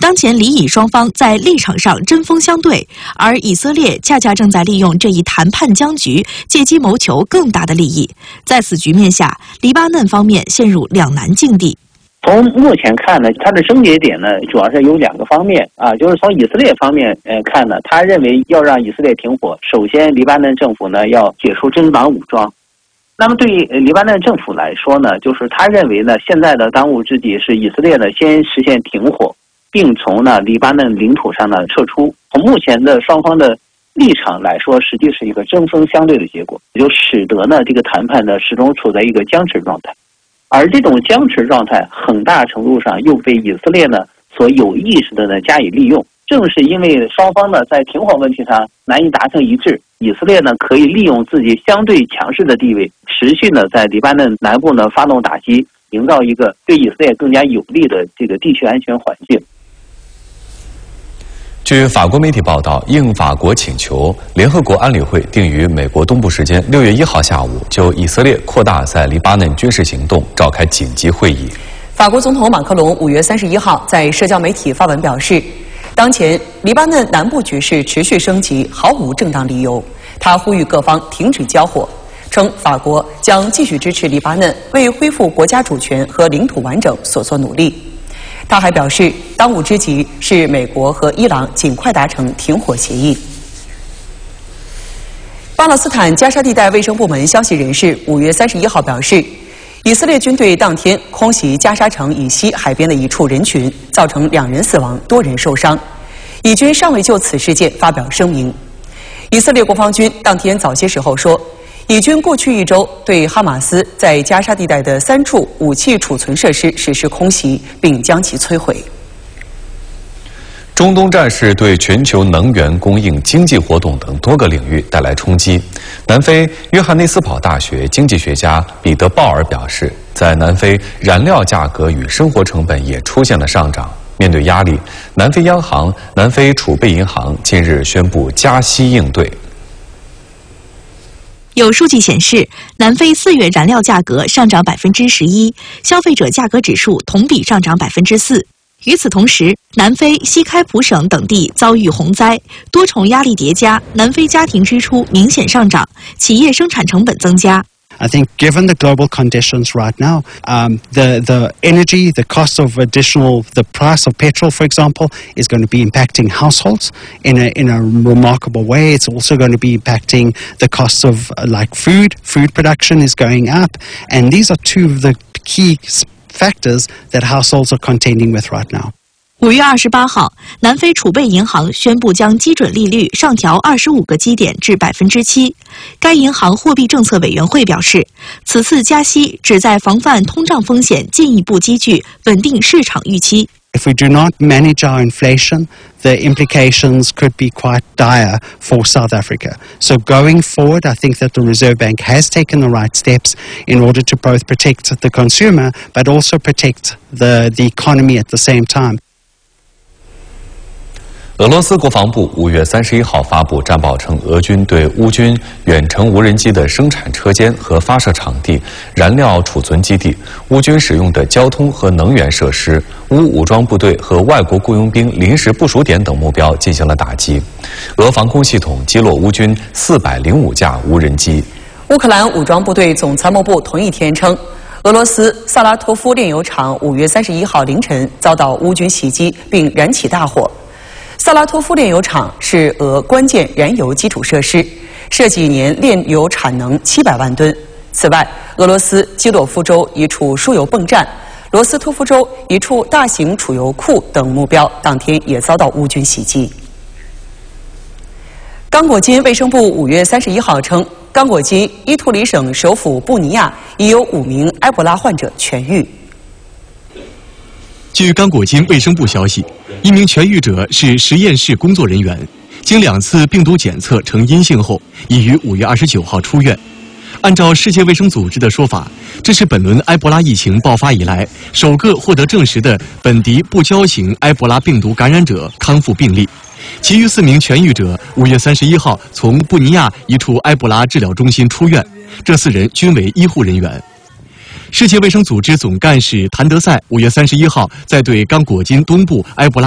当前黎以双方在立场上针锋相对，而以色列恰恰正在利用这一谈判僵局，借机谋求更大的利益。在此局面下，黎巴嫩方面陷入两难境地。 从目前看呢，它的症结点呢，主要是有两个方面啊，就是从以色列方面看呢，他认为要让以色列停火，首先黎巴嫩政府呢要解除真主党武装。那么对于黎巴嫩政府来说呢，就是他认为呢，现在的当务之急是以色列呢先实现停火，并从呢黎巴嫩领土上呢撤出。从目前的双方的立场来说，实际是一个针锋相对的结果，也就使得呢这个谈判呢始终处在一个僵持状态。而这种僵持状态很大程度上又被以色列呢所有意识的呢加以利用。正是因为双方呢在停火问题上难以达成一致，以色列呢可以利用自己相对强势的地位，持续呢在黎巴嫩南部呢发动打击，营造一个对以色列更加有利的这个地区安全环境。 据法国媒体报道，应法国请求，联合国安理会定于美国东部时间6月1号下午就以色列扩大在黎巴嫩军事行动召开紧急会议。 法国总统马克龙5月31号在社交媒体发文表示，当前黎巴嫩南部局势持续升级，毫无正当理由。他呼吁各方停止交火，称法国将继续支持黎巴嫩为恢复国家主权和领土完整所做努力。他还表示，当务之急是美国和伊朗尽快达成停火协议。巴勒斯坦加沙地带卫生部门消息人士5月31号表示，以色列军队当天空袭加沙城以西海边的一处人群，造成2人死亡，多人受伤。以军尚未就此事件发表声明。以色列国防军当天早些时候说，以军过去1周对哈马斯在加沙地带的3处武器储存设施实施空袭，并将其摧毁。 中东战事对全球能源供应、经济活动等多个领域带来冲击。南非约翰内斯堡大学经济学家彼得·鲍尔表示，在南非，燃料价格与生活成本也出现了上涨。面对压力，南非央行、南非储备银行近日宣布加息应对。 有数据显示，南非4月燃料价格上涨11%，消费者价格指数同比上涨4%。与此同时，南非西开普省等地遭遇洪灾，多重压力叠加，南非家庭支出明显上涨，企业生产成本增加。 I think given the global conditions right now, the energy, the cost of the price of petrol, for example, is going to be impacting households in a remarkable way. It's also going to be impacting the costs of like food. Food production is going up, and these are two of the key factors that households are contending with right now. 5月28号，南非储备银行宣布将基准利率上调25个基点至7%。该银行货币政策委员会表示，此次加息旨在防范通胀风险进一步积聚，稳定市场预期。 If we do not manage our inflation, the implications could be quite dire for South Africa. So going forward, I think that the Reserve Bank has taken the right steps in order to both protect the consumer, but also protect the economy at the same time. 俄罗斯国防部5月31号发布战报称，俄军对乌军远程无人机的生产车间和发射场地、燃料储存基地、乌军使用的交通和能源设施、乌武装部队和外国雇佣兵临时部署点等目标进行了打击。俄防空系统击落乌军405架无人机。 乌克兰武装部队总参谋部同一天称，俄罗斯萨拉托夫炼油厂5月31号凌晨遭到乌军袭击并燃起大火。萨拉托夫炼油厂是俄关键燃油基础设施，设计年炼油产能700万吨。此外，俄罗斯基洛夫州一处输油泵站、罗斯托夫州一处大型储油库等目标当天也遭到乌军袭击。刚果金卫生部5月31号称，刚果金伊图里省首府布尼亚已有5名埃博拉患者痊愈。 据刚果金卫生部消息，1名痊愈者是实验室工作人员，经2次病毒检测呈阴性后，已于5月29号出院。按照世界卫生组织的说法，这是本轮埃博拉疫情爆发以来首个获得证实的本地不交型埃博拉病毒感染者康复病例。其余4名痊愈者5月31号从布尼亚一处埃博拉治疗中心出院，这4人均为医护人员。世界卫生组织总干事谭德赛5月31号在对刚果金东部埃博拉